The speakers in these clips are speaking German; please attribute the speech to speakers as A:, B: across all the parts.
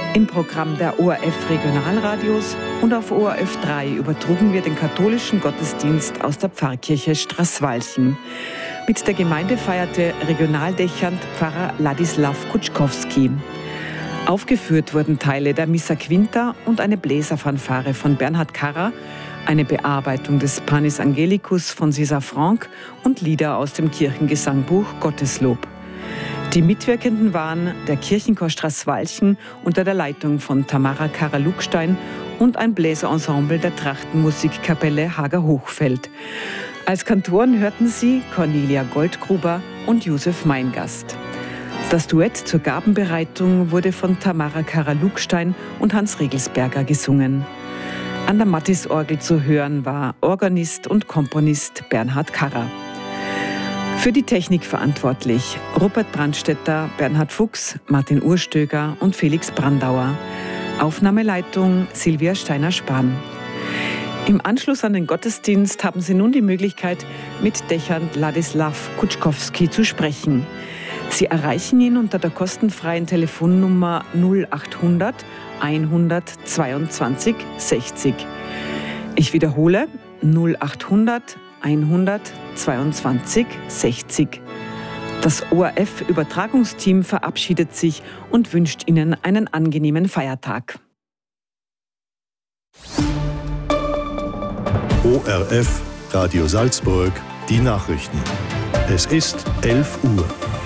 A: Im Programm der ORF Regionalradios und auf ORF 3 übertrugen wir den katholischen Gottesdienst aus der Pfarrkirche Straßwalchen. Mit der Gemeinde feierte Regionaldechant Pfarrer Ladislav Kutschkowski. Aufgeführt wurden Teile der Missa Quinta und eine Bläserfanfare von Bernhard Karrer, eine Bearbeitung des Panis Angelicus von César Franck und Lieder aus dem Kirchengesangbuch Gotteslob. Die Mitwirkenden waren der Kirchenchor Straßwalchen unter der Leitung von Tamara Karrer-Lugstein und ein Bläserensemble der Trachtenmusikkapelle Hager-Hochfeld. Als Kantoren hörten sie Cornelia Goldgruber und Josef Meingast. Das Duett zur Gabenbereitung wurde von Tamara Karrer-Lugstein und Hans Regelsberger gesungen. An der Mattisorgel zu hören war Organist und Komponist Bernhard Karrer. Für die Technik verantwortlich Rupert Brandstetter, Bernhard Fuchs, Martin Urstöger und Felix Brandauer. Aufnahmeleitung Silvia Steiner-Spahn. Im Anschluss an den Gottesdienst haben Sie nun die Möglichkeit, mit Dechant Ladislav Kutschkowski zu sprechen. Sie erreichen ihn unter der kostenfreien Telefonnummer 0800 100 22 60. Ich wiederhole 0800 100 22 60. Das ORF-Übertragungsteam verabschiedet sich und wünscht Ihnen einen angenehmen Feiertag.
B: ORF Radio Salzburg, die Nachrichten. Es ist 11 Uhr.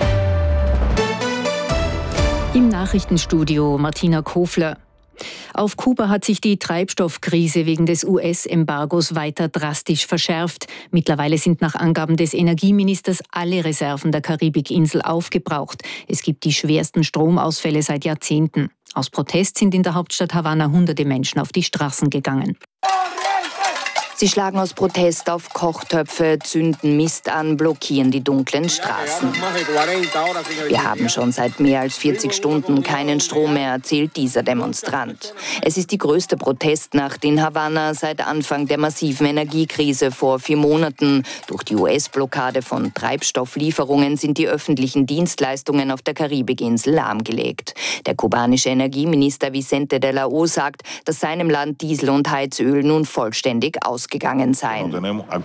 C: Im Nachrichtenstudio Martina Kofler. Auf Kuba hat sich die Treibstoffkrise wegen des US-Embargos weiter drastisch verschärft. Mittlerweile sind nach Angaben des Energieministers alle Reserven der Karibikinsel aufgebraucht. Es gibt die schwersten Stromausfälle seit Jahrzehnten. Aus Protest sind in der Hauptstadt Havanna hunderte Menschen auf die Straßen gegangen.
D: Sie schlagen aus Protest auf Kochtöpfe, zünden Mist an, blockieren die dunklen Straßen. Wir haben schon seit mehr als 40 Stunden keinen Strom mehr, erzählt dieser Demonstrant. Es ist die größte Protestnacht in Havanna seit Anfang der massiven Energiekrise vor 4 Monaten. Durch die US-Blockade von Treibstofflieferungen sind die öffentlichen Dienstleistungen auf der Karibikinsel lahmgelegt. Der kubanische Energieminister Vicente de la O sagt, dass seinem Land Diesel und Heizöl nun vollständig ausgegangen seien.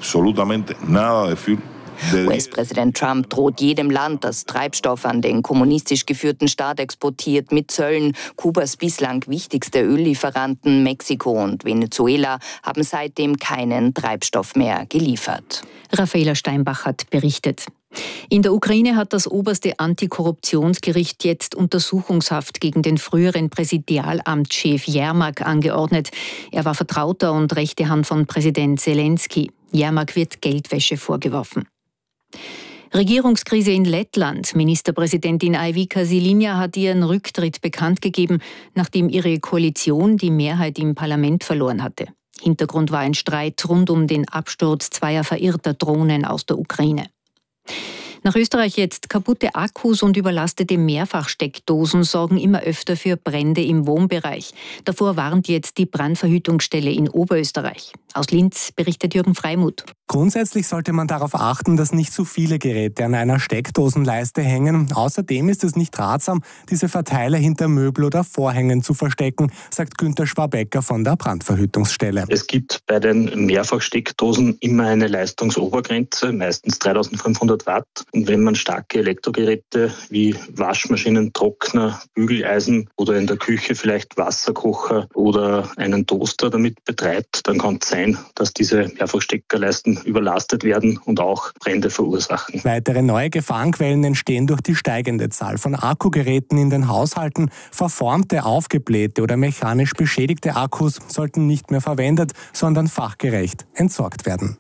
D: US-Präsident Trump droht jedem Land, das Treibstoff an den kommunistisch geführten Staat exportiert, mit Zöllen. Kubas bislang wichtigste Öllieferanten, Mexiko und Venezuela, haben seitdem keinen Treibstoff mehr geliefert.
C: Raffaela Steinbach hat berichtet. In der Ukraine hat das oberste Antikorruptionsgericht jetzt Untersuchungshaft gegen den früheren Präsidialamtschef Jermak angeordnet. Er war Vertrauter und rechte Hand von Präsident Zelensky. Jermak wird Geldwäsche vorgeworfen. Regierungskrise in Lettland. Ministerpräsidentin Aivika Silinja hat ihren Rücktritt bekannt gegeben, nachdem ihre Koalition die Mehrheit im Parlament verloren hatte. Hintergrund war ein Streit rund um den Absturz zweier verirrter Drohnen aus der Ukraine. Nach Österreich jetzt. Kaputte Akkus und überlastete Mehrfachsteckdosen sorgen immer öfter für Brände im Wohnbereich. Davor warnt jetzt die Brandverhütungsstelle in Oberösterreich. Aus Linz berichtet Jürgen Freimuth.
E: Grundsätzlich sollte man darauf achten, dass nicht zu viele Geräte an einer Steckdosenleiste hängen. Außerdem ist es nicht ratsam, diese Verteiler hinter Möbel oder Vorhängen zu verstecken, sagt Günther Schwabecker von der Brandverhütungsstelle.
F: Es gibt bei den Mehrfachsteckdosen immer eine Leistungsobergrenze, meistens 3500 Watt. Und wenn man starke Elektrogeräte wie Waschmaschinen, Trockner, Bügeleisen oder in der Küche vielleicht Wasserkocher oder einen Toaster damit betreibt, dann kann es sein, dass diese Mehrfachsteckerleisten überlastet werden und auch Brände verursachen.
E: Weitere neue Gefahrenquellen entstehen durch die steigende Zahl von Akkugeräten in den Haushalten. Verformte, aufgeblähte oder mechanisch beschädigte Akkus sollten nicht mehr verwendet, sondern fachgerecht entsorgt werden.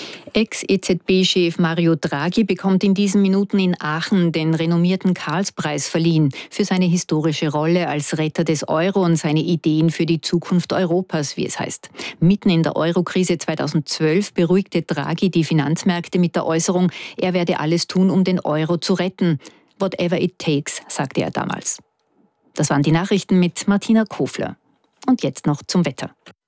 C: Ex-EZB-Chef Mario Draghi bekommt in diesen Minuten in Aachen den renommierten Karlspreis verliehen für seine historische Rolle als Retter des Euro und seine Ideen für die Zukunft Europas, wie es heißt. Mitten in der Euro-Krise 2012 beruhigte Draghi die Finanzmärkte mit der Äußerung, er werde alles tun, um den Euro zu retten. Whatever it takes, sagte er damals. Das waren die Nachrichten mit Martina Kofler. Und jetzt noch zum Wetter.